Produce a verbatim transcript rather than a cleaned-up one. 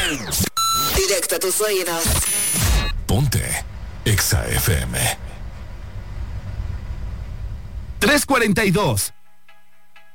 Directo a tus oídos. Ponte Exa F M. tres cuarenta y dos.